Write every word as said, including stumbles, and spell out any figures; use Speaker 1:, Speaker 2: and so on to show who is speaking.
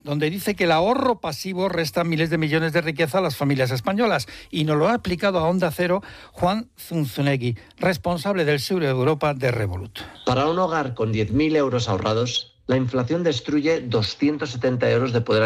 Speaker 1: donde dice que el ahorro pasivo resta miles de millones de riqueza a las familias españolas. Y nos lo ha explicado a Onda Cero Juan Zunzunegui, responsable del sur de Europa de Revolut.
Speaker 2: Para un hogar con diez mil euros ahorrados, la inflación destruye doscientos setenta euros de poder